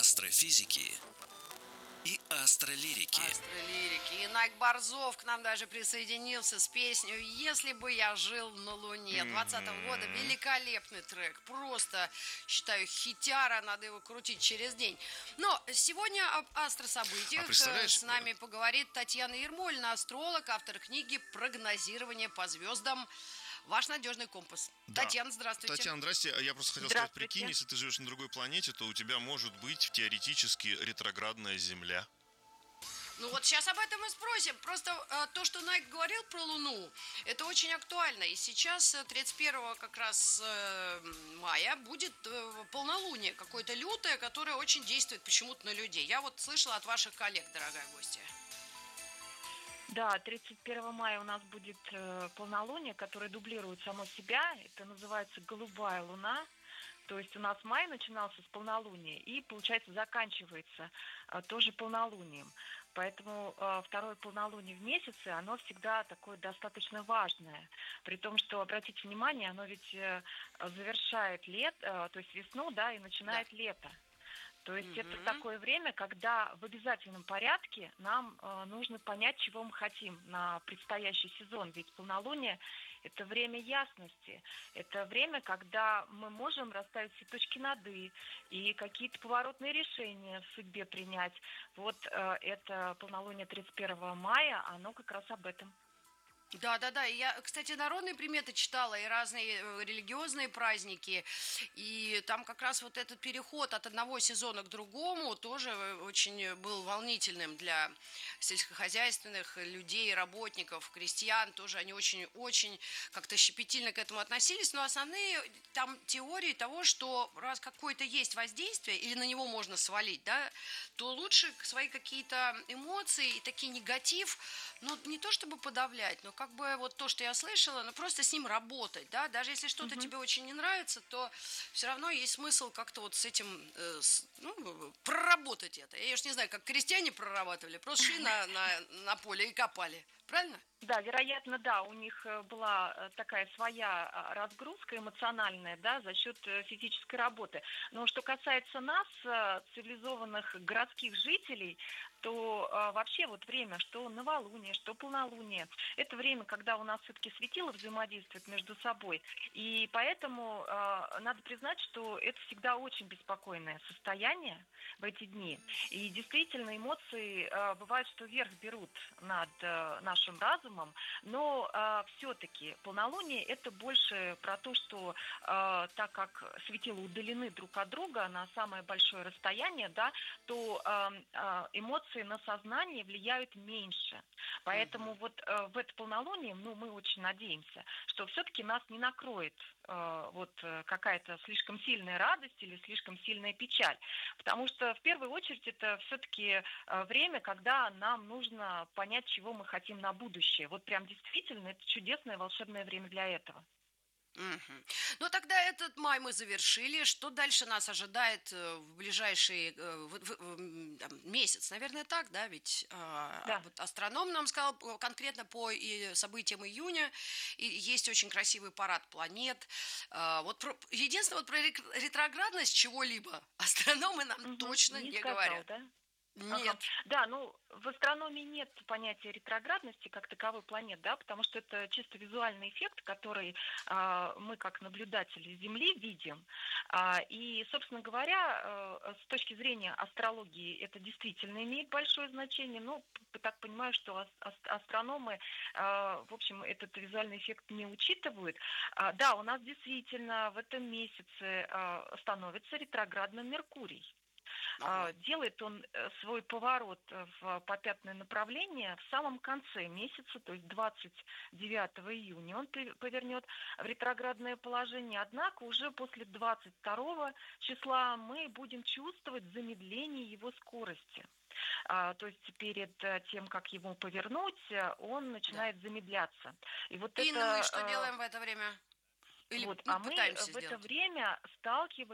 астрофизики и астролирики. Астролирики. И Найк Борзов к нам даже присоединился с песней «Если бы я жил на Луне» 2020 года. Великолепный трек. Просто, считаю, хитяра. Надо его крутить через день. Но сегодня об астрособытиях представляешь, с нами поговорит Татьяна Ермольна, астролог, автор книги «Прогнозирование по звездам. Ваш надежный компас». Да. Татьяна, здравствуйте. Татьяна, здрасте. Я просто хотел сказать, прикинь, если ты живешь на другой планете, то у тебя может быть теоретически ретроградная Земля. Ну вот сейчас об этом и спросим. Просто то, что Найк говорил про Луну, это очень актуально. И сейчас 31 как раз мая будет полнолуние, какое-то лютое, которое очень действует почему-то на людей. Я вот слышала от ваших коллег, дорогая гостья. Да, 31 мая у нас будет полнолуние, которое дублирует само себя. Это называется голубая луна. То есть у нас май начинался с полнолуния и, получается, заканчивается тоже полнолунием. Поэтому второе полнолуние в месяце, оно всегда такое достаточно важное. При том, что, обратите внимание, оно ведь завершает лето, то есть весну, да, и начинает лето. То есть это такое время, когда в обязательном порядке нам нужно понять, чего мы хотим на предстоящий сезон. Ведь полнолуние – это время ясности. Это время, когда мы можем расставить все точки над «и» и какие-то поворотные решения в судьбе принять. Вот это полнолуние 31 мая, оно как раз об этом. Да. И я, кстати, народные приметы читала и разные религиозные праздники. И там как раз вот этот переход от одного сезона к другому тоже очень был волнительным для сельскохозяйственных людей, работников, крестьян. Тоже они очень как-то щепетильно к этому относились. Но основные там теории того, что раз какое-то есть воздействие, или на него можно свалить, да, то лучше свои какие-то эмоции и такие негатив, ну, не то чтобы подавлять, но как бы вот то, что я слышала, ну просто с ним работать, да, даже если что-то тебе очень не нравится, то все равно есть смысл как-то вот с этим, проработать это. Я уж не знаю, как крестьяне прорабатывали, просто шли на поле и копали, правильно? Да, вероятно, да, у них была такая своя разгрузка эмоциональная, да, за счет физической работы. Но что касается нас, цивилизованных городских жителей, то вообще вот время, что новолуние, что полнолуние, это время, когда у нас все-таки светило взаимодействует между собой. И поэтому надо признать, что это всегда очень беспокойное состояние в эти дни. И действительно эмоции бывает, что верх берут над нашим разумом, но все-таки полнолуние это больше про то, что так как светила удалены друг от друга на самое большое расстояние, да, то эмоции на сознание влияют меньше. Поэтому вот в это полнолуние, ну, мы очень надеемся, что все-таки нас не накроет вот какая-то слишком сильная радость или слишком сильная печаль. Потому что в первую очередь это все-таки время, когда нам нужно понять, чего мы хотим на будущее. Вот прям действительно это чудесное волшебное время для этого. Ну, тогда этот май мы завершили. Что дальше нас ожидает в ближайший месяц? Наверное, так, да? Ведь Да. вот астроном нам сказал конкретно по событиям июня. И есть очень красивый парад планет. Единственное, вот про ретроградность чего-либо астрономы нам точно не сказал, говорят. да? Нет. Ага. Да, ну, в астрономии нет понятия ретроградности как таковой планет, да, потому что это чисто визуальный эффект, который мы как наблюдатели Земли видим. И, собственно говоря, с точки зрения астрологии это действительно имеет большое значение. Ну, так понимаю, что астрономы, в общем, этот визуальный эффект не учитывают. Да, у нас действительно в этом месяце становится ретроградным Меркурий. Делает он свой поворот в попятное направление в самом конце месяца, то есть 29 июня он повернет в ретроградное положение. Однако уже после 22 числа мы будем чувствовать замедление его скорости. То есть перед тем, как его повернуть, он начинает замедляться. И вот Инна, это, мы что делаем в это время? Или а мы пытаемся в это сделать? время сталкиваемся